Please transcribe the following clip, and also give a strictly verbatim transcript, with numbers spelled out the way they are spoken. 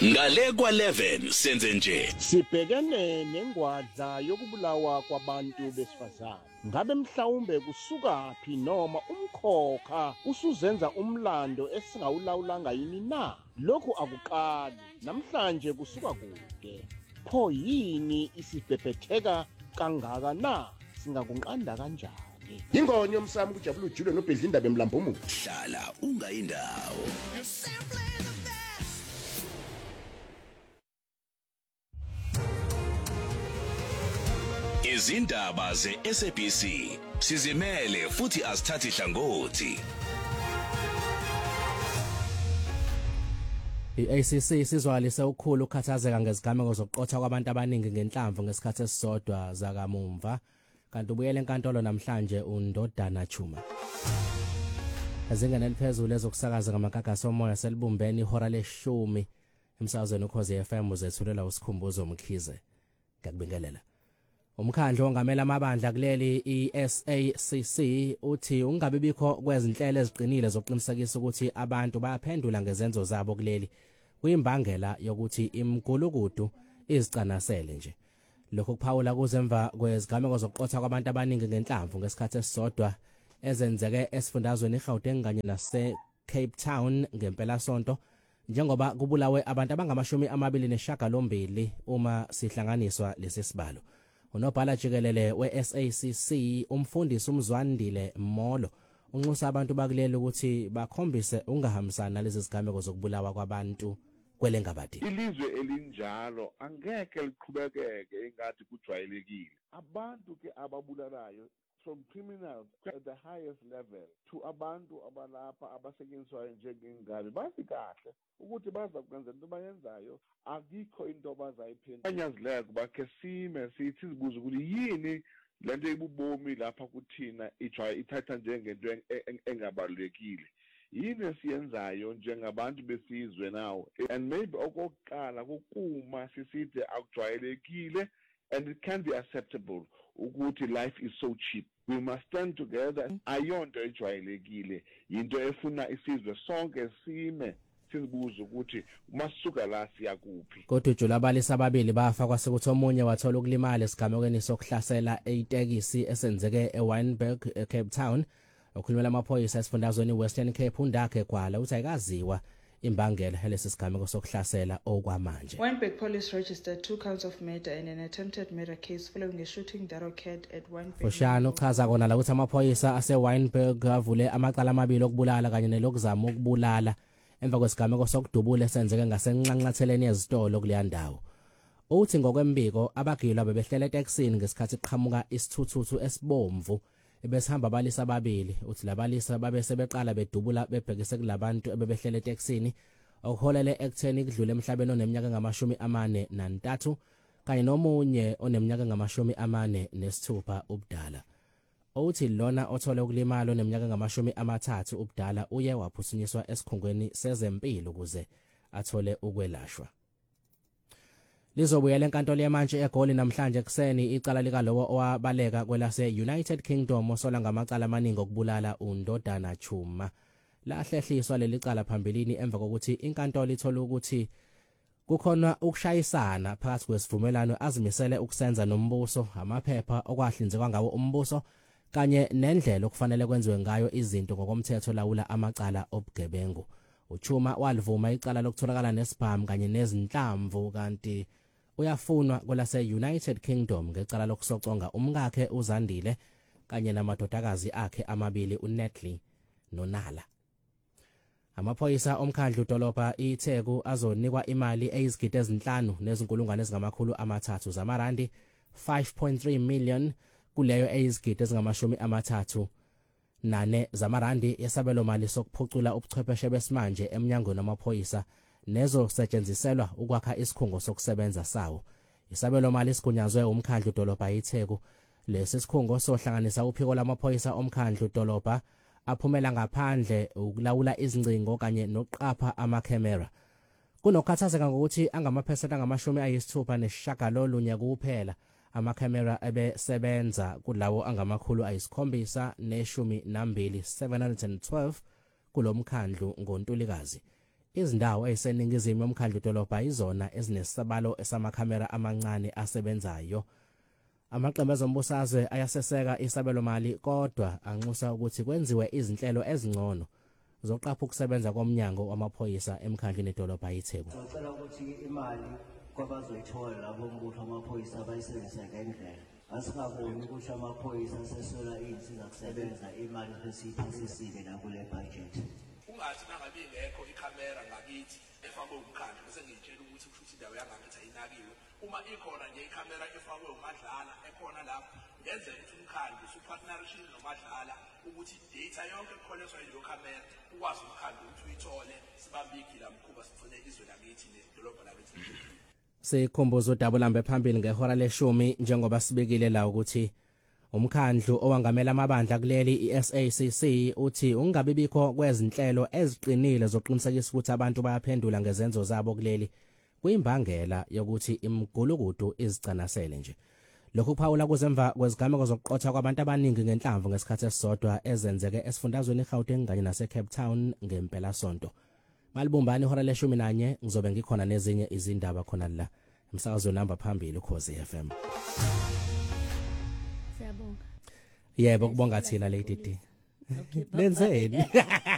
Ngale kwa eleven senze nje. Sibhekene nengwadla yokubulawa kwabantu besifazane. Ngabe mhlawumbe kusuka phi noma umkhokha usuzenza umlando esingawulawulanga yini na? Lokhu akuqali. Namhlanje kusuka kude. Pho yini isibhebhetheka kangaka na? Singakunqanda kanjani? Ingonyo umsamo kujabula ujule nobhedla indaba emlambomu. Hlala ungayindawo. Izindaba ze-S A B C sizimele futhi asithathi hlangothi. I-A C C sizwalise ukukhulu ukukhathazeka ngezigameko zokuqotha kwabantu abaningi ngenhlamvu ngesikhathi esisodwa zakamumva, kanti ubuyele enkantolo namhlanje uNdodana Chuma. Ezingeni eliphezulu ezokusakaza ngamagagasi omoya selibumbeni ihora leshumi emsakazweni ukhozi F M uzethulela usikhumbuzo Mkhize. Ngakubingelela. Umkhandlu ongamela amabandla kuleli i-S A C C uthi ungabe bikho kwezinhlelo eziqinile zokuqinisekisa ukuthi abantu bayaphendula ngezenzo zabo kuleli kuyimbangela yokuthi imgulukudu izicanasele nje. Lokho kuphawula kuzemva kwezigameko zokuqotha kwabantu abaningi ngenhlamvu ngesikhathi esisodwa ezenzeke esifundazweni eGauteng kanye nase Cape Town ngempela sonto, njengoba kubulawe abantu abangamashumi amabili nesishiyagalombili uma sihlanganiswa lesi sibalo. Unobhala jikelele we-S A C C umfundisi uMzwandile Molo unxusa abantu bakuleli ukuthi bakhombise ungahambisana lezi zigameko zokubulawa kwabantu kwelengabadi. Ilizwe elinjalo angeke liqhubekeke engathi kujwayelekile. Abantu ke ababulalayo from criminals at the highest level to abantu abalapha abasetyenziswayo njengengabi bazi kahle ukuthi baza kwenza into bayenzayo, akikho into abazayiphendula. Anyazileyo kuba ke sime sithi sibuza ukuthi yini lento ebubomi lapha kuthina ithatha njengento engabalulekile. Yini esiyenzayo njengabantu besizwe nawo, and maybe okokuqala kokuma sisithi akujwayelekile and it can be acceptable ukuthi life is so cheap. We must stand together. Ayonto ejwayelekile, into efuna isizwe sonke sime sizibuza ukuthi masuka la siyakuphi. Kodwa ujulabalisa ababili bafa kwasekuthi omunye wathola ukulimala esigamekweni sokuhlasela eitekisi esenzeke eWynberg eCape Town. Okhulumela amaphoyisa esifundazweni Western Cape undakhe kwala uthi ayikaziwa imbangela helesi sigameko sokuhlasela okwamanje. Wynberg police registered two counts of murder and an attempted murder case following a shooting that occurred at Wynberg. Foshano uchaza kona la ukuthi amaphoyisa aseWynberg avule amaqala amabili okubulala kanye nelokuzama ukubulala emva kwesigameko sokudubula esenzeke ngasenqanqatheleni yezitolo kuleya ndawo. Uthi ngokwembiko abagilwa bebehlele eTexini ngesikhathi qhamuka isithuthuthu esibomvu ebesihamba abalisa ababili. Uthi labalisa babe sebeqala bedubula bebhekise kulabantu ebebehlele eTexini okuholele ekutheni kudlule emhlabeni oneminyaka ngamashumi amane nantathu kanye nomunye oneminyaka ngamashumi amane nesithupha ubudala. Uthi lona othole ukulimala oneminyaka ngamashumi amathathu ubudala uye waphuthunyiswa esikhungweni sezempilo ukuze athole ukwelashwa. Lizobuyela enkantolo yamanje eGoli namhlanje kuseni icala lika lowo owabaleka kwelase United Kingdom osola ngamacala amaningi okubulala uNdodana Chuma. Lahlehliswa leli cala phambilini emva kokuthi inkantolo ithola ukuthi kukhona ukushayisana phakathi kwesivumelano azimisele ukusenza nombuso, amaphepha okwahlinzekwa ngawo umbuso kanye nendlela okufanele kwenziwe ngayo izinto ngokomthetho lawula amacala obugebengu. uChuma walivuma icala lokutholakala nesibhamu kanye nezinhlamvu kanti uyafunwa kwelase United Kingdom ngecala lokusoconga umkakhe uZandile kanye namadodakazi akhe amabili uNetley noNala. Amaphoyisa omkhandlu dolobha iTheku azonikwa imali eyizigidi ezinhlanu nezinkulungwane ezingamakhulu amathathu zamarandi five point three million kuleyo eyizigidi ezingamashumi amathathu nane zamarandi yesabelo mali sokuphucula ubuchwepheshe besimanje eminyangweni amaphoyisa nezo setshenziselwa ukwakha isikhungo sokusebenza sawo. Isabelo mali sigunyazwe umkhandlu dolobha iTheku. Lesi sikhungo sohlanganisa uphiko lamaphoyisa omkhandlu dolobha aphumela ngaphandle ukulawula izingcingo kanye nokuqapha amakhamera. Kunokhathazeka ngokuthi angamaphesenti angamashumi ayisithupha nesishagalolunye kuphela amakhamera ebesebenza kulawo angamakhulu ayisikhombisa neshumi nambili seven hundred twelve kulomkhandlu ngoNtulikazi. izindawo eziseningizimu yomkhandlu dolobha izona ezinesabalo esamakhamera amancane asebenzayo. Amaqembu ezombusazwe ayaseseka isabelo mali kodwa anxusa ukuthi kwenziwe izinhlelo ezingcono zoqapha ukusebenza komnyango wamaphoyisa emkhandlwini edolobha iTheku. Sicela ukuthi imali kwabazoyithola labo mbutho amaphoyisa abayisebenzisa ngendlela. Asingaboni ukuthi amaphoyisa asesola izinsiza kusebenza imali esiyithathisile la kule budget. Ungathi nangabe ingekho ikhamera ngakithi efakwe umkhandlu bese ngitshela ukuthi kusho ukuthi indawo yangakithi ayinakiwe. Uma ikhona nje ikhamera efakwe uMadlala ekhona lapho ngenzeka ukuthi umkhandlu usupartnership noMadlala ukuthi data yonke ekholethwa yileyo camera ukwazi umkhandlu ukuthi uyithole sibambikile mkhuba sigcine izwe lakithi nedolobha lakithi. Sikhumbuza uDabulambe phambili ngehora leshumi njengoba sibekile la ukuthi umkhandlu owangamela amabandla kuleli iS A C C uthi ungabibikho kwezinhlelo eziqinile zokuqinisekisa ukuthi abantu bayaphendula ngezenzo zabo kuleli kuyimbangela yokuthi imgulukudu izicanasele nje. Lokhu kuphawula kuzemva kwezigameko zokuqotha kwabantu abaningi ngenhlamvu ngesikhathi esisodwa ezenzeke esifundazweni eGauteng kanye nase Cape Town ngempela sonto. Malibumbani ihora leshumi nanye ngizobe ngikhona nezinye izindaba khona la emsakazo namba phambili Ukhozi F M. Siyabonga. Yebo kubonga thina Lady D. Lenzeni?